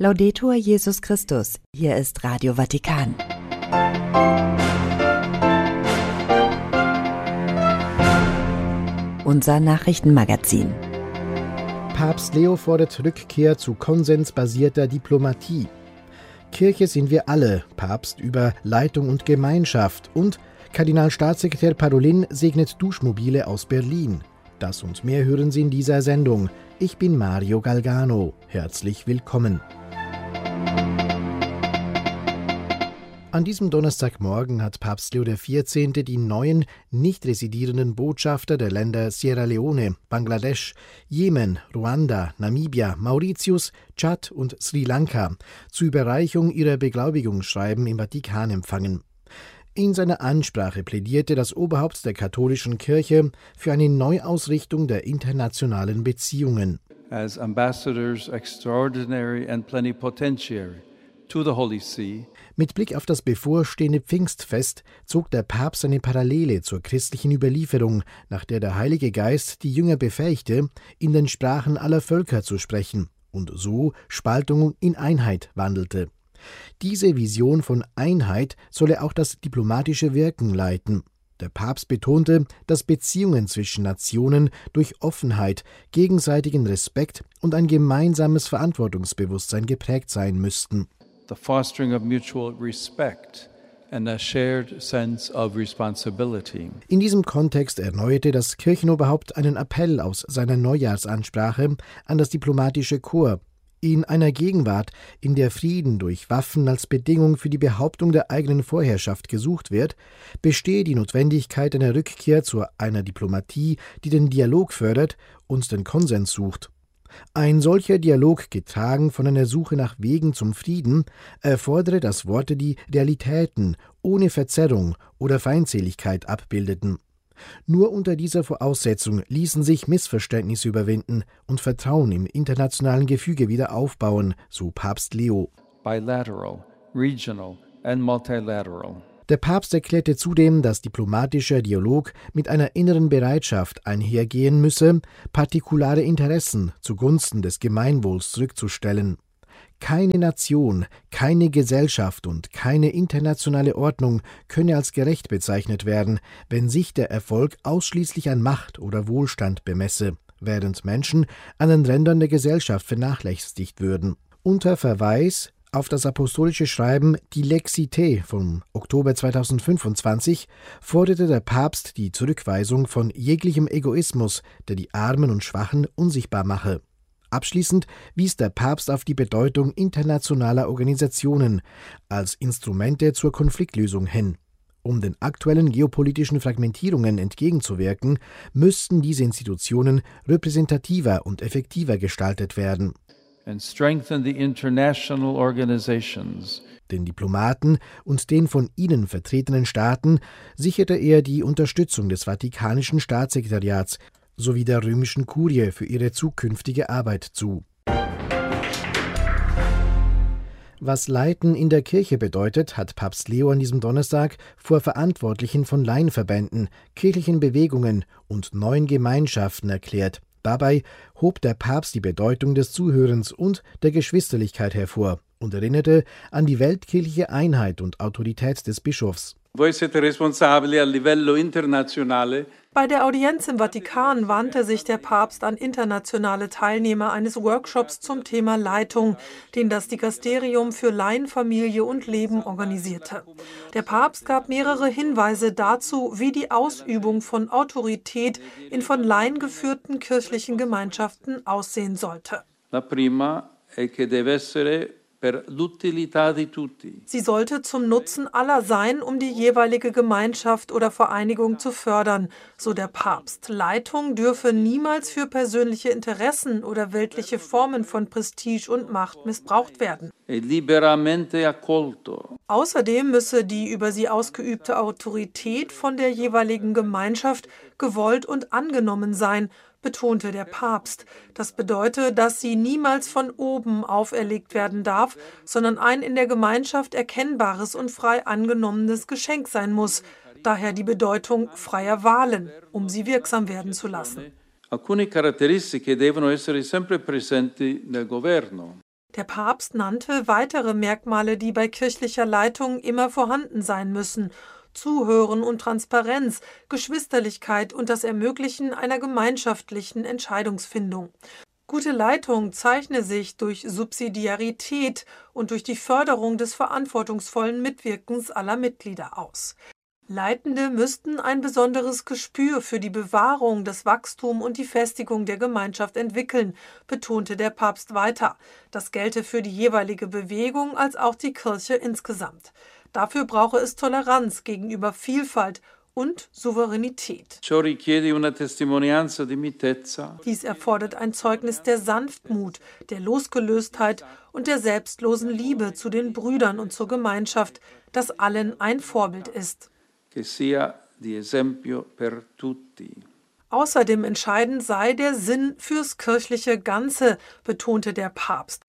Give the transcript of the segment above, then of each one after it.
Laudetur Jesus Christus, hier ist Radio Vatikan. Unser Nachrichtenmagazin. Papst Leo fordert Rückkehr zu konsensbasierter Diplomatie. Kirche sind wir alle, Papst über Leitung und Gemeinschaft und Kardinalstaatssekretär Parolin segnet Duschmobile aus Berlin. Das und mehr hören Sie in dieser Sendung. Ich bin Mario Galgano. Herzlich willkommen. An diesem Donnerstagmorgen hat Papst Leo XIV. Die neuen, nicht residierenden Botschafter der Länder Sierra Leone, Bangladesch, Jemen, Ruanda, Namibia, Mauritius, Tschad und Sri Lanka zur Überreichung ihrer Beglaubigungsschreiben im Vatikan empfangen. In seiner Ansprache plädierte das Oberhaupt der katholischen Kirche für eine Neuausrichtung der internationalen Beziehungen. As ambassadors extraordinary and plenipotentiary to the Holy See. Mit Blick auf das bevorstehende Pfingstfest zog der Papst eine Parallele zur christlichen Überlieferung, nach der der Heilige Geist die Jünger befähigte, in den Sprachen aller Völker zu sprechen und so Spaltung in Einheit wandelte. Diese Vision von Einheit solle auch das diplomatische Wirken leiten. Der Papst betonte, dass Beziehungen zwischen Nationen durch Offenheit, gegenseitigen Respekt und ein gemeinsames Verantwortungsbewusstsein geprägt sein müssten. The fostering of mutual respect and a shared sense of responsibility. In diesem Kontext erneuerte das Kirchenoberhaupt einen Appell aus seiner Neujahrsansprache an das diplomatische Korps. In einer Gegenwart, in der Frieden durch Waffen als Bedingung für die Behauptung der eigenen Vorherrschaft gesucht wird, bestehe die Notwendigkeit einer Rückkehr zu einer Diplomatie, die den Dialog fördert und den Konsens sucht. Ein solcher Dialog, getragen von einer Suche nach Wegen zum Frieden, erfordere, dass Worte die Realitäten ohne Verzerrung oder Feindseligkeit abbildeten. Nur unter dieser Voraussetzung ließen sich Missverständnisse überwinden und Vertrauen im internationalen Gefüge wieder aufbauen, so Papst Leo. Bilateral, regional and multilateral. Der Papst erklärte zudem, dass diplomatischer Dialog mit einer inneren Bereitschaft einhergehen müsse, partikulare Interessen zugunsten des Gemeinwohls zurückzustellen. Keine Nation, keine Gesellschaft und keine internationale Ordnung könne als gerecht bezeichnet werden, wenn sich der Erfolg ausschließlich an Macht oder Wohlstand bemesse, während Menschen an den Rändern der Gesellschaft vernachlässigt würden. Unter Verweis auf das apostolische Schreiben Dilexité vom Oktober 2025 forderte der Papst die Zurückweisung von jeglichem Egoismus, der die Armen und Schwachen unsichtbar mache. Abschließend wies der Papst auf die Bedeutung internationaler Organisationen als Instrumente zur Konfliktlösung hin. Um den aktuellen geopolitischen Fragmentierungen entgegenzuwirken, müssten diese Institutionen repräsentativer und effektiver gestaltet werden. And strengthen the international organizations. Den Diplomaten und den von ihnen vertretenen Staaten sicherte er die Unterstützung des Vatikanischen Staatssekretariats sowie der römischen Kurie für ihre zukünftige Arbeit zu. Was Leiten in der Kirche bedeutet, hat Papst Leo an diesem Donnerstag vor Verantwortlichen von Laienverbänden, kirchlichen Bewegungen und neuen Gemeinschaften erklärt. Dabei hob der Papst die Bedeutung des Zuhörens und der Geschwisterlichkeit hervor und erinnerte an die weltkirchliche Einheit und Autorität des Bischofs. Voi siete responsabili a livello internazionale. Bei der Audienz im Vatikan wandte sich der Papst an internationale Teilnehmer eines Workshops zum Thema Leitung, den das Dikasterium für Laien, Familie und Leben organisierte. Der Papst gab mehrere Hinweise dazu, wie die Ausübung von Autorität in von Laien geführten kirchlichen Gemeinschaften aussehen sollte. La prima è che deve essere per l'utilità di tutti. Sie sollte zum Nutzen aller sein, um die jeweilige Gemeinschaft oder Vereinigung zu fördern, so der Papst. Leitung dürfe niemals für persönliche Interessen oder weltliche Formen von Prestige und Macht missbraucht werden. È liberamente accolto. Außerdem müsse die über sie ausgeübte Autorität von der jeweiligen Gemeinschaft gewollt und angenommen sein, betonte der Papst. Das bedeutet, dass sie niemals von oben auferlegt werden darf, sondern ein in der Gemeinschaft erkennbares und frei angenommenes Geschenk sein muss. Daher die Bedeutung freier Wahlen, um sie wirksam werden zu lassen. Alcune caratteristiche devono essere sempre presenti nel governo. Der Papst nannte weitere Merkmale, die bei kirchlicher Leitung immer vorhanden sein müssen: Zuhören und Transparenz, Geschwisterlichkeit und das Ermöglichen einer gemeinschaftlichen Entscheidungsfindung. Gute Leitung zeichne sich durch Subsidiarität und durch die Förderung des verantwortungsvollen Mitwirkens aller Mitglieder aus. Leitende müssten ein besonderes Gespür für die Bewahrung, das Wachstum und die Festigung der Gemeinschaft entwickeln, betonte der Papst weiter. Das gelte für die jeweilige Bewegung als auch die Kirche insgesamt. Dafür brauche es Toleranz gegenüber Vielfalt und Souveränität. Dies erfordert ein Zeugnis der Sanftmut, der Losgelöstheit und der selbstlosen Liebe zu den Brüdern und zur Gemeinschaft, das allen ein Vorbild ist. Außerdem entscheidend sei der Sinn fürs kirchliche Ganze, betonte der Papst.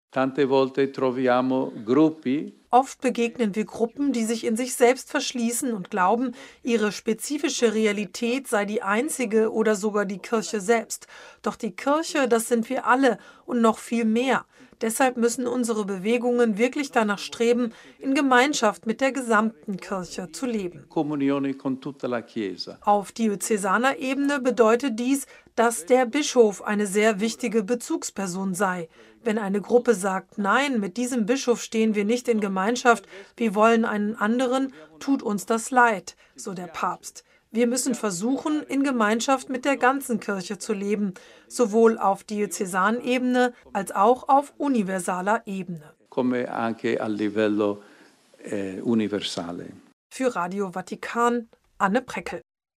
Oft begegnen wir Gruppen, die sich in sich selbst verschließen und glauben, ihre spezifische Realität sei die einzige oder sogar die Kirche selbst. Doch die Kirche, das sind wir alle und noch viel mehr. Deshalb müssen unsere Bewegungen wirklich danach streben, in Gemeinschaft mit der gesamten Kirche zu leben. Auf diözesaner Ebene bedeutet dies, dass der Bischof eine sehr wichtige Bezugsperson sei. Wenn eine Gruppe sagt, nein, mit diesem Bischof stehen wir nicht in Gemeinschaft, wir wollen einen anderen, tut uns das leid, so der Papst. Wir müssen versuchen, in Gemeinschaft mit der ganzen Kirche zu leben, sowohl auf Diözesanebene als auch auf universaler Ebene. Für Radio Vatikan, Anne Preckel.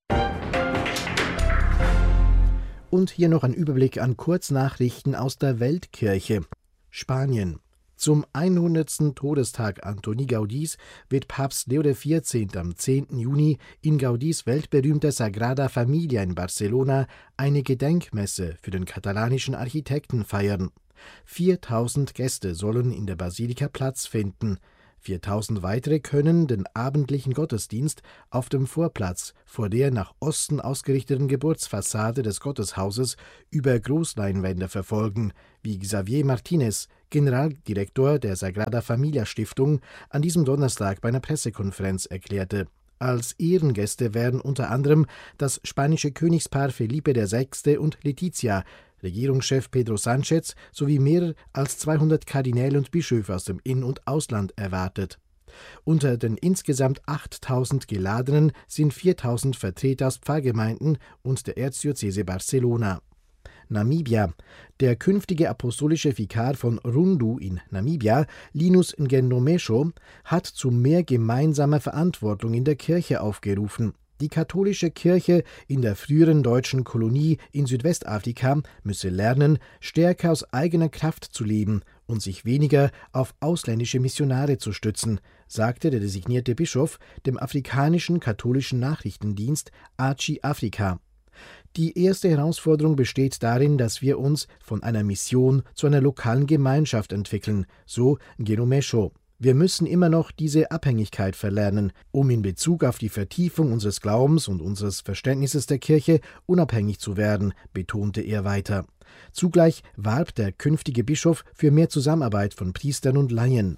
Und hier noch ein Überblick an Kurznachrichten aus der Weltkirche. Spanien. Zum 100. Todestag Antoni Gaudís wird Papst Leo XIV. Am 10. Juni in Gaudís weltberühmter Sagrada Familia in Barcelona eine Gedenkmesse für den katalanischen Architekten feiern. 4.000 Gäste sollen in der Basilika Platz finden. 4.000 weitere können den abendlichen Gottesdienst auf dem Vorplatz vor der nach Osten ausgerichteten Geburtsfassade des Gotteshauses über Großleinwände verfolgen, wie Xavier Martinez, Generaldirektor der Sagrada Familia Stiftung, an diesem Donnerstag bei einer Pressekonferenz erklärte. Als Ehrengäste werden unter anderem das spanische Königspaar Felipe VI. Und Letizia, Regierungschef Pedro Sánchez sowie mehr als 200 Kardinäle und Bischöfe aus dem In- und Ausland erwartet. Unter den insgesamt 8.000 Geladenen sind 4.000 Vertreter aus Pfarrgemeinden und der Erzdiözese Barcelona. Namibia. Der künftige apostolische Vikar von Rundu in Namibia, Linus Ngenomesho, hat zu mehr gemeinsamer Verantwortung in der Kirche aufgerufen. Die katholische Kirche in der früheren deutschen Kolonie in Südwestafrika müsse lernen, stärker aus eigener Kraft zu leben und sich weniger auf ausländische Missionare zu stützen, sagte der designierte Bischof dem afrikanischen katholischen Nachrichtendienst ACI Afrika. Die erste Herausforderung besteht darin, dass wir uns von einer Mission zu einer lokalen Gemeinschaft entwickeln, so Ngenomesho. Wir müssen immer noch diese Abhängigkeit verlernen, um in Bezug auf die Vertiefung unseres Glaubens und unseres Verständnisses der Kirche unabhängig zu werden, betonte er weiter. Zugleich warb der künftige Bischof für mehr Zusammenarbeit von Priestern und Laien.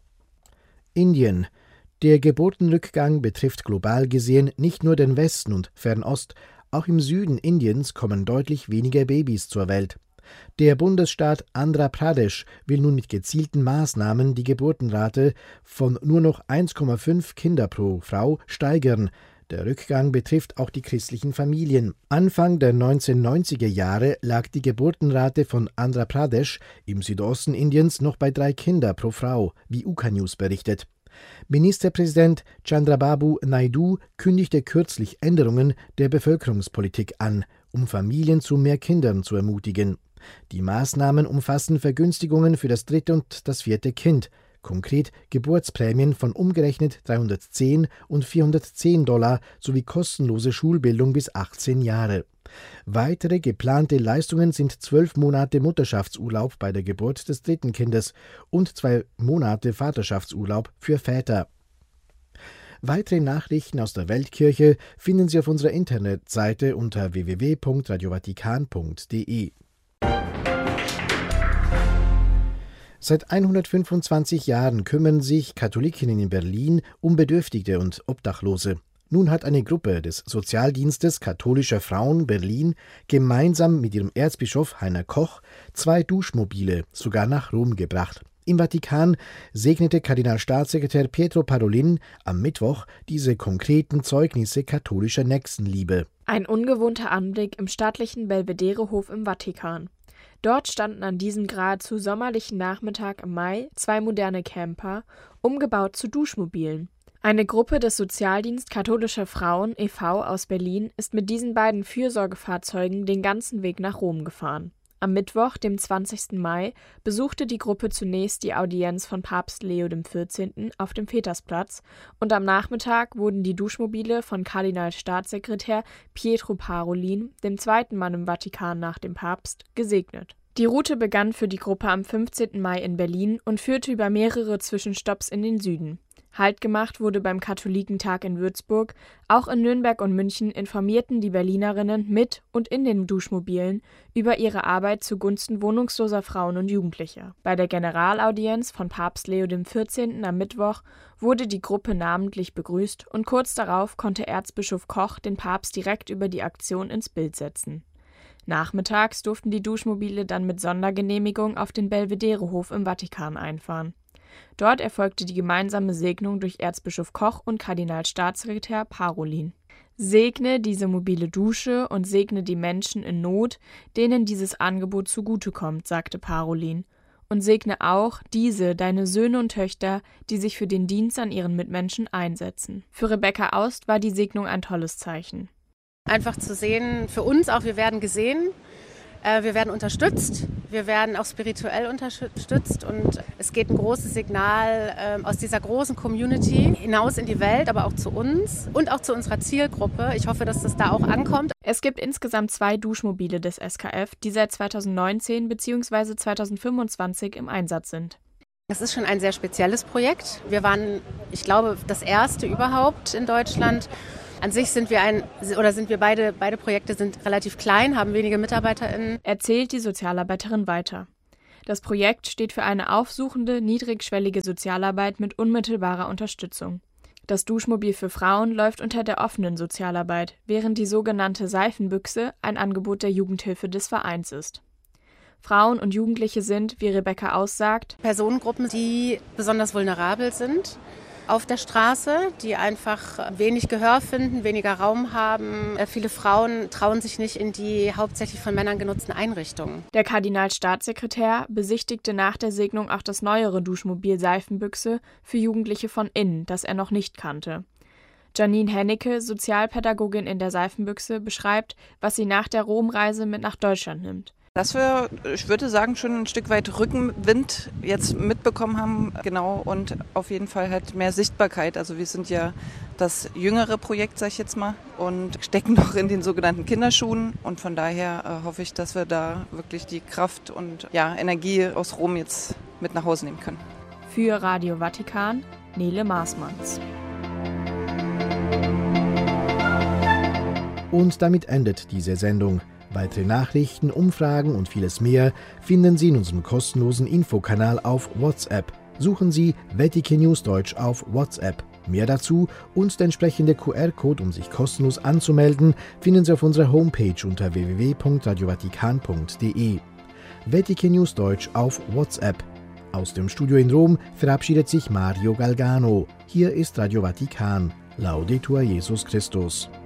Indien. Der Geburtenrückgang betrifft global gesehen nicht nur den Westen und Fernost, auch im Süden Indiens kommen deutlich weniger Babys zur Welt. Der Bundesstaat Andhra Pradesh will nun mit gezielten Maßnahmen die Geburtenrate von nur noch 1,5 Kinder pro Frau steigern. Der Rückgang betrifft auch die christlichen Familien. Anfang der 1990er Jahre lag die Geburtenrate von Andhra Pradesh im Südosten Indiens noch bei 3 Kinder pro Frau, wie UK News berichtet. Ministerpräsident Chandrababu Naidu kündigte kürzlich Änderungen der Bevölkerungspolitik an, um Familien zu mehr Kindern zu ermutigen. Die Maßnahmen umfassen Vergünstigungen für das 3. und das 4. Kind, konkret Geburtsprämien von umgerechnet $310 und $410 sowie kostenlose Schulbildung bis 18 Jahre. Weitere geplante Leistungen sind 12 Monate Mutterschaftsurlaub bei der Geburt des 3. Kindes und 2 Monate Vaterschaftsurlaub für Väter. Weitere Nachrichten aus der Weltkirche finden Sie auf unserer Internetseite unter www.radiovatikan.de. Seit 125 Jahren kümmern sich Katholikinnen in Berlin um Bedürftige und Obdachlose. Nun hat eine Gruppe des Sozialdienstes katholischer Frauen Berlin gemeinsam mit ihrem Erzbischof Heiner Koch 2 Duschmobile sogar nach Rom gebracht. Im Vatikan segnete Kardinalstaatssekretär Pietro Parolin am Mittwoch diese konkreten Zeugnisse katholischer Nächstenliebe. Ein ungewohnter Anblick im staatlichen Belvedere-Hof im Vatikan. Dort standen an diesem geradezu sommerlichen Nachmittag im Mai 2 moderne Camper, umgebaut zu Duschmobilen. Eine Gruppe des Sozialdienst katholischer Frauen e.V. aus Berlin ist mit diesen beiden Fürsorgefahrzeugen den ganzen Weg nach Rom gefahren. Am Mittwoch, dem 20. Mai, besuchte die Gruppe zunächst die Audienz von Papst Leo XIV. Auf dem Petersplatz und am Nachmittag wurden die Duschmobile von Kardinalstaatssekretär Pietro Parolin, dem zweiten Mann im Vatikan nach dem Papst, gesegnet. Die Route begann für die Gruppe am 15. Mai in Berlin und führte über mehrere Zwischenstopps in den Süden. Halt gemacht wurde beim Katholikentag in Würzburg. Auch in Nürnberg und München informierten die Berlinerinnen mit und in den Duschmobilen über ihre Arbeit zugunsten wohnungsloser Frauen und Jugendlicher. Bei der Generalaudienz von Papst Leo XIV. Am Mittwoch wurde die Gruppe namentlich begrüßt und kurz darauf konnte Erzbischof Koch den Papst direkt über die Aktion ins Bild setzen. Nachmittags durften die Duschmobile dann mit Sondergenehmigung auf den Belvedere-Hof im Vatikan einfahren. Dort erfolgte die gemeinsame Segnung durch Erzbischof Koch und Kardinalstaatssekretär Parolin. Segne diese mobile Dusche und segne die Menschen in Not, denen dieses Angebot zugutekommt, sagte Parolin. Und segne auch diese, deine Söhne und Töchter, die sich für den Dienst an ihren Mitmenschen einsetzen. Für Rebecca Aust war die Segnung ein tolles Zeichen. Einfach zu sehen, für uns auch, wir werden gesehen, wir werden unterstützt, wir werden auch spirituell unterstützt und es geht ein großes Signal aus dieser großen Community hinaus in die Welt, aber auch zu uns und auch zu unserer Zielgruppe. Ich hoffe, dass das da auch ankommt. Es gibt insgesamt 2 Duschmobile des SKF, die seit 2019 bzw. 2025 im Einsatz sind. Das ist schon ein sehr spezielles Projekt. Wir waren, ich glaube, das erste überhaupt in Deutschland. An sich sind wir beide Projekte sind relativ klein, haben wenige MitarbeiterInnen. Erzählt die Sozialarbeiterin weiter. Das Projekt steht für eine aufsuchende, niedrigschwellige Sozialarbeit mit unmittelbarer Unterstützung. Das Duschmobil für Frauen läuft unter der offenen Sozialarbeit, während die sogenannte Seifenbüchse ein Angebot der Jugendhilfe des Vereins ist. Frauen und Jugendliche sind, wie Rebecca aussagt, Personengruppen, die besonders vulnerabel sind auf der Straße, die einfach wenig Gehör finden, weniger Raum haben. Viele Frauen trauen sich nicht in die hauptsächlich von Männern genutzten Einrichtungen. Der Kardinalstaatssekretär besichtigte nach der Segnung auch das neuere Duschmobil Seifenbüchse für Jugendliche von innen, das er noch nicht kannte. Janine Hennecke, Sozialpädagogin in der Seifenbüchse, beschreibt, was sie nach der Romreise mit nach Deutschland nimmt. Dass wir, ich würde sagen, schon ein Stück weit Rückenwind jetzt mitbekommen haben, genau, und auf jeden Fall halt mehr Sichtbarkeit. Also wir sind ja das jüngere Projekt, sag ich jetzt mal, und stecken noch in den sogenannten Kinderschuhen. Und von daher hoffe ich, dass wir da wirklich die Kraft und Energie aus Rom jetzt mit nach Hause nehmen können. Für Radio Vatikan, Nele Maasmanns. Und damit endet diese Sendung. Weitere Nachrichten, Umfragen und vieles mehr finden Sie in unserem kostenlosen Infokanal auf WhatsApp. Suchen Sie Vatikan News Deutsch auf WhatsApp. Mehr dazu und der entsprechende QR-Code, um sich kostenlos anzumelden, finden Sie auf unserer Homepage unter www.radiovatikan.de. Vatikan News Deutsch auf WhatsApp. Aus dem Studio in Rom verabschiedet sich Mario Galgano. Hier ist Radio Vatikan. Laudetur Jesus Christus.